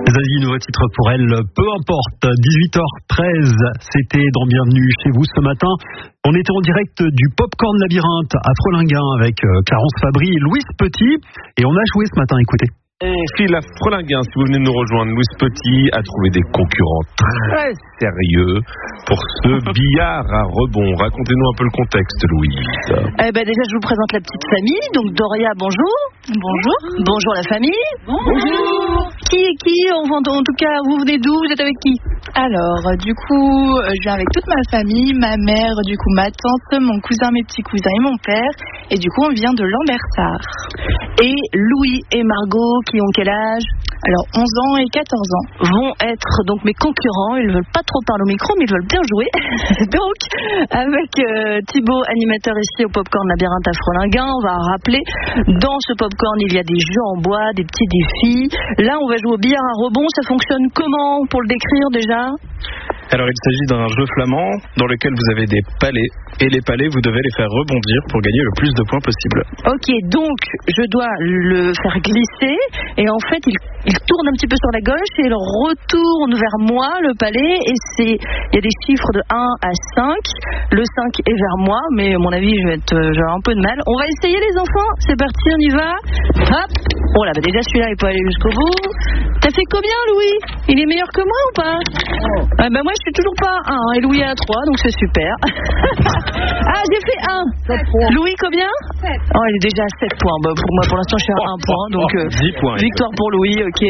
Zazie, nouveau titre pour elle, peu importe. 18h13, c'était dans Bienvenue chez vous ce matin. On était en direct du Popcorn Labyrinthe à Frelinguin avec Clarence Fabry et Louise Petit. Et on a joué ce matin, écoutez. On file à Frelinguin, si vous venez de nous rejoindre. Louise Petit a trouvé des concurrents très sérieux pour ce billard à rebond. Racontez-nous un peu le contexte, Louise. Déjà, je vous présente la petite famille. Donc, Doria, bonjour. Bonjour. Bonjour la famille. Bonjour. Qui est qui? En tout cas, vous venez d'où? Vous êtes avec qui? Alors, du coup, je viens avec toute ma famille, ma mère, du coup, ma tante, mon cousin, mes petits cousins et mon père. Et du coup, on vient de Lambersart. Et Louis et Margot, qui ont quel âge? Alors, 11 ans et 14 ans. Vont être donc mes concurrents. Ils ne veulent pas trop parler au micro, mais ils veulent bien jouer. Donc, avec Thibaut, animateur ici au Popcorn Labyrinthe à Frelinguin, on va rappeler, dans ce Popcorn, il y a des jeux en bois, des petits défis. Là, on va jouer au billard à rebond. Ça fonctionne comment, pour le décrire déjà? Alors, il s'agit d'un jeu flamand dans lequel vous avez des palets. Et les palets, vous devez les faire rebondir pour gagner le plus de points possible. Ok, donc je dois le faire glisser. Et en fait, il tourne un petit peu sur la gauche et il retourne vers moi, le palais. Et il y a des chiffres de 1 à 5. Le 5 est vers moi, mais à mon avis, je vais avoir un peu de mal. On va essayer, les enfants. C'est parti, on y va. Hop. Oh là, déjà celui-là, il peut aller jusqu'au bout. T'as fait combien, Louis? Il est meilleur que moi ou pas? Moi, je suis toujours pas à 1. Et Louis est à 3, donc c'est super. Ah, j'ai fait 1. Louis, combien? 7. Oh, il est déjà à 7 points. Pour moi, pour l'instant, je suis à 1 point. Donc, 10 points. Victoire pour Louis, ok.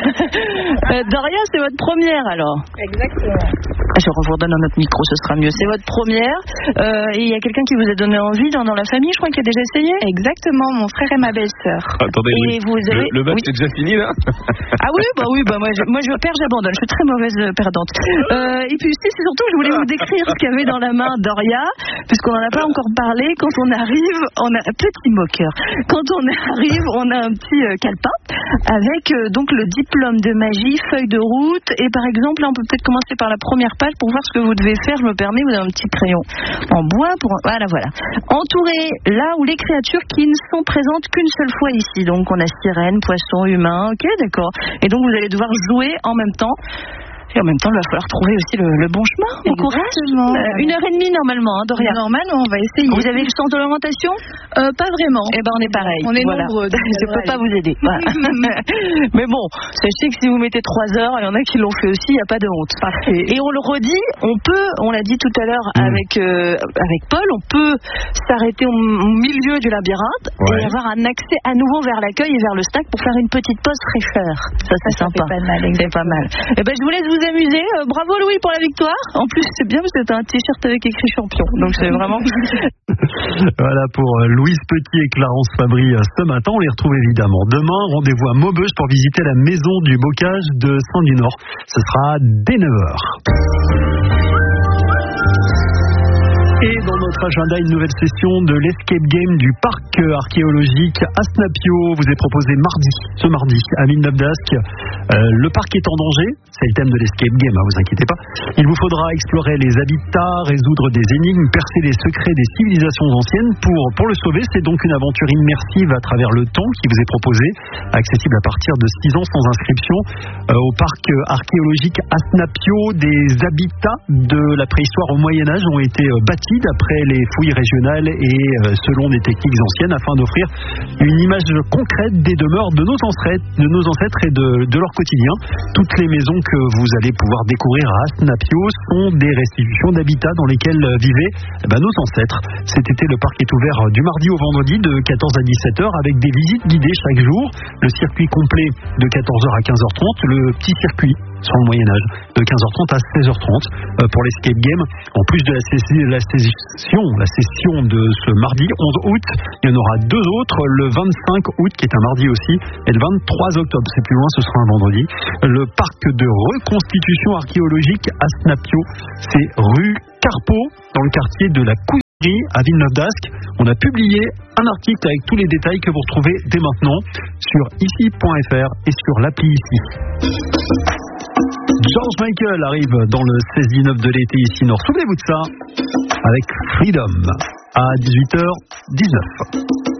Doria, c'est votre première, alors? Exactement. Je vous redonne un autre micro, ce sera mieux. C'est votre première. Et il y a quelqu'un qui vous a donné envie dans la famille, je crois, qui a déjà essayé? Exactement, mon frère et ma belle-sœur. Attendez, et vous avez... le match est déjà fini, là? Ah oui, moi je perds, j'abandonne. Je suis très mauvaise perdante. Et puis c'est surtout, je voulais vous décrire ce qu'il y avait dans la main Doria, puisqu'on n'en a pas encore parlé. Quand on arrive, on a un petit moqueur. Quand on arrive, on a un petit calepin avec donc le diplôme de magie, feuille de route. Et par exemple, là, on peut peut-être commencer par la première page pour voir ce que vous devez faire. Je me permets, vous avez un petit crayon en bois pour... Voilà. Entourer là où les créatures qui ne sont présentes qu'une seule fois ici. Donc on a sirène, poisson, humain. Ok, d'accord. Et donc vous allez devoir jouer en même temps. Et en même temps, il va falloir trouver aussi le bon chemin. Bon courage. 1h30 normalement, Doria. Normalement, on va essayer. Vous avez le sens de l'orientation? Pas vraiment. Eh ben, on est pareil. On est nombreux. Je ne peux pas vous aider. Voilà. Mais bon, sachez que si vous mettez 3 heures, il y en a qui l'ont fait aussi, il n'y a pas de honte. Parfait. Et on le redit, on l'a dit tout à l'heure avec Paul, on peut s'arrêter au milieu du labyrinthe et avoir un accès à nouveau vers l'accueil et vers le stack pour faire une petite pause fraîcheur. Ça c'est sympa. C'est pas mal. Eh ben, je vous laisse vous amuser. Bravo Louis pour la victoire. En plus, c'est bien parce que t'as un t-shirt avec écrit champion. Donc c'est vraiment... Voilà pour Louise Petit et Clarence Fabry ce matin. On les retrouve évidemment demain. Rendez-vous à Maubeuge pour visiter la maison du bocage de Saint-du-Nord. Ce sera dès 9h. Et dans notre agenda, une nouvelle session de l'escape game du parc archéologique Asnapio vous est proposée ce mardi à Villeneuve-d'Ascq. Le parc est en danger, c'est le thème de l'escape game, vous inquiétez pas. Il vous faudra explorer les habitats, résoudre des énigmes, percer les secrets des civilisations anciennes. Pour le sauver, c'est donc une aventure immersive à travers le temps qui vous est proposée, accessible à partir de 6 ans sans inscription. Au parc archéologique Asnapio, des habitats de la préhistoire au Moyen-Âge ont été bâtis d'après les fouilles régionales et selon des techniques anciennes afin d'offrir une image concrète des demeures de nos ancêtres et de leur quotidien. Toutes les maisons que vous allez pouvoir découvrir à Asnapio sont des restitutions d'habitats dans lesquels vivaient nos ancêtres. Cet été, le parc est ouvert du mardi au vendredi de 14 à 17h avec des visites guidées chaque jour. Le circuit complet de 14h à 15h30, le petit circuit sur le Moyen-Âge de 15h30 à 16h30 pour l'escape game. En plus de la session de ce mardi 11 août, il y en aura 2 autres, le 25 août qui est un mardi aussi et le 23 octobre, c'est plus loin, ce sera un vendredi. Le parc de reconstitution archéologique Asnapio, c'est rue Carpeau dans le quartier de la Couillerie à Villeneuve-d'Ascq. On a publié un article avec tous les détails que vous retrouvez dès maintenant sur ici.fr et sur l'appli ici. George Michael arrive dans le 16-19 de l'été ici Nord. Souvenez-vous de ça avec Freedom à 18h19.